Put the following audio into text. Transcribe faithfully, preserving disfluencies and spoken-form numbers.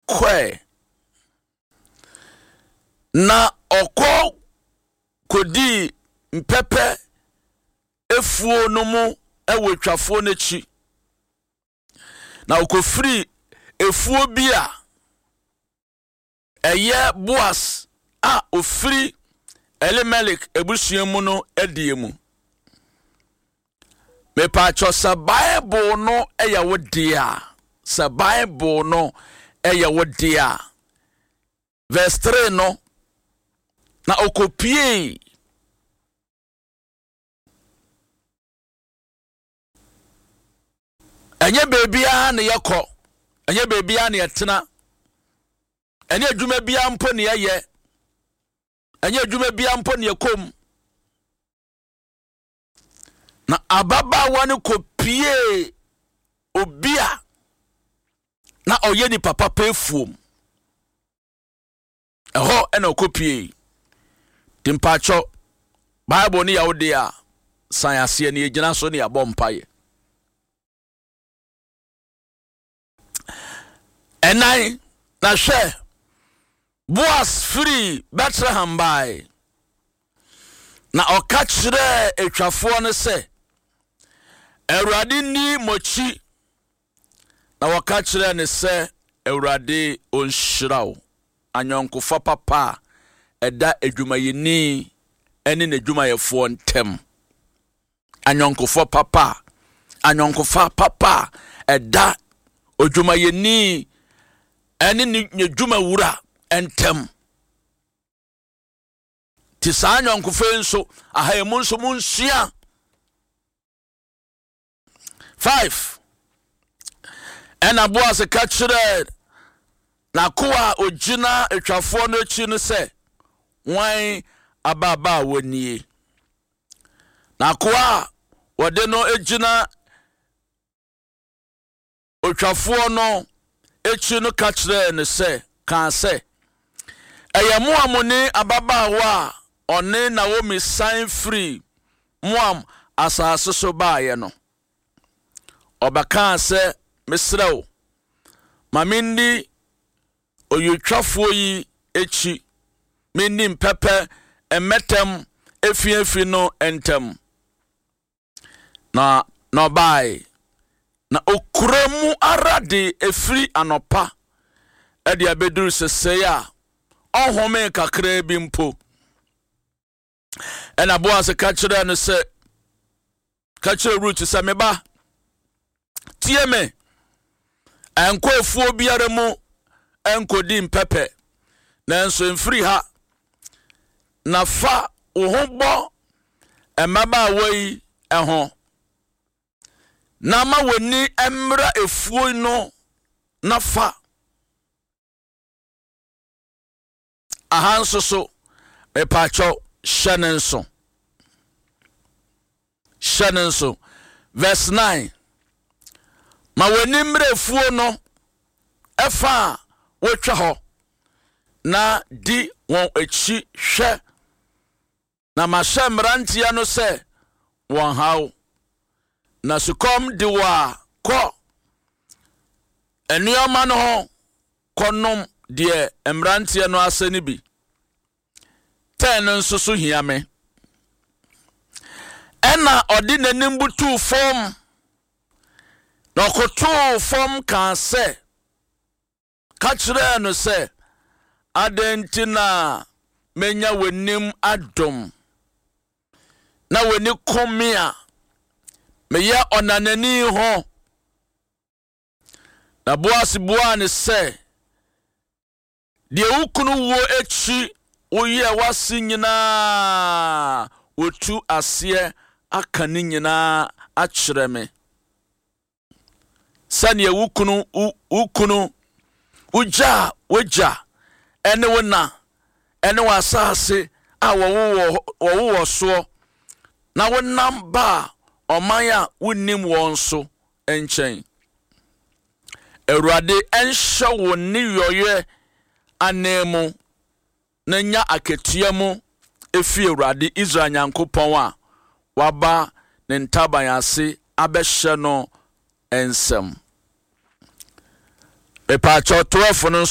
kwe na okọ kodi mpepe efuo no mu ewetwafo n'echi na okofiri efuo bi a eye Boas a ofiri Elimelech ebusua mu no adie mu me pa cho sa Bible no eya wodia sa Bible no eya wodia verse three no na okopie enye bebia na yekọ enye bebia na yetena enye adwuma bia mpo na ye enye adwuma bia mpo na yekom na ababa wani kopie obia na oye ni papa pefuom eho ena okopie timpacho Bible ni yawde a science ni egina so ni abompaye enai na hwe Boas free Bethlehem by na okachire etwafo ne se Ewurade ni mochi na wakachire ne se Ewurade onhyirawo anyonkofa papa eda edwumayeni ene nedwumayefo ntem anyonkofa papa anyonkofa papa eda odwumayeni ene nedwumawura entem ti saa anyonkofa nso ahayemu nso munsia five ena Boas kachire na koa ogina etwafo no echi no se wan ababa woni na koa wode no egina otwafo no echi no kachire ne se kan se eye Moamuni ababa wa one Naomi sign free Moam asase so baaye no obaka se mesrew mamindi oyotwafo yi echi meni mpepe emetem efiefi no entem na no bai na okuremu arade efri anopa ede abeduru seseye a ohome kakra bi mpo ena Boas kachire no se kachire Ruth se meba tie me enko efuo biara mu enkodi mpepe na enso enfri ha na fa ohobọ emaba wei eho na ma weni emra efuo no na fa ahanso so epacho shanenso shanenso verse nine ma weni mra efuo no efa wotwa ho na di won echi hwe na masha mrantia no se won hawo na sukom di wa ko enuoma no ho konom de mrantia no asani bi ten nso so hia me ena odi nanim butu form na koto form kan se kachire no se adentina menya wenim adom na weni komia meya onanani ho na Boas buane se de ukunu wo echi oye wasi nyina otu ase akani nyina akyere me sane ukunu ukunu uja weja ene wona ene wasase a wo wo wo so na wonam ba omanya wonim won so enchen Ewurade enhye wo ni yoye anemu na nya aketia mu efi Ewurade Israel Nyankopon a waba ne ntaban ase abehye no ensem epa cho twelve no